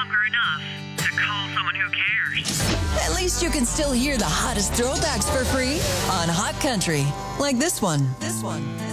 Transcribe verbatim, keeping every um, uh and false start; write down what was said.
longer enough to call someone who cares. At least you can still hear the hottest throwbacks for free on Hot Country. Like this one. This one.